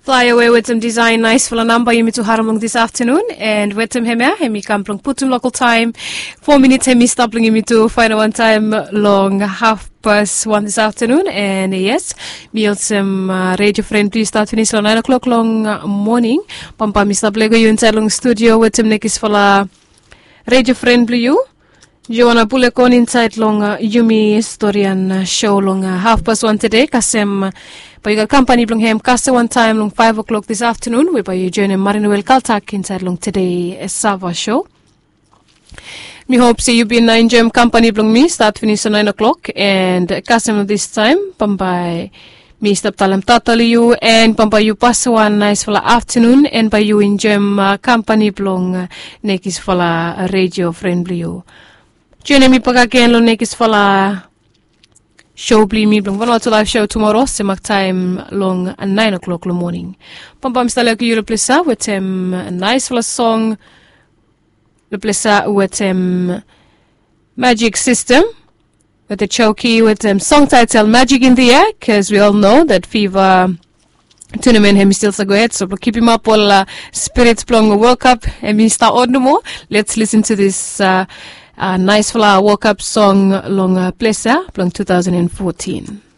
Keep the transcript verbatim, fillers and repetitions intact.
Fly away with some design nice for a number you to Haramung this afternoon and with him heme hemi kamplong putum local time four minutes hemi stopping him to final one time long half past one this afternoon and yes meal some uh, radio friend please start finish nine o'clock long uh, morning pampa Mister Blego you inside long studio with him nekis for la radio friend blue Joanna Pulekon inside long uh, Yumi historian uh, show long uh, half past one today kasem uh, Payugal company blong hem kasta one time long five o'clock this afternoon we by you join Marinuel Kaltak inside long today a Sava show. Me hope see you been nine gem company blong me start finish at nine o'clock and kasem this time pampai me stop talam totally you and pampai you pass one nice for la afternoon and by you in gem uh, company blong uh, nekis for la radio friendly you. Join me pagaken lo nekis for la show bli mi blong one to live show tomorrow semak time long at nine o'clock in the morning. Pam style ku yule plesa with him a nice little song the plesa with him Magic System with the choky with him song title Magic in the Air because we all know that FIFA tournament him still so good so keep him up all uh, spirits blong World Cup and we start on no more. Let's listen to this uh, uh, nice flower World Cup song long uh, plesa blong two thousand fourteen.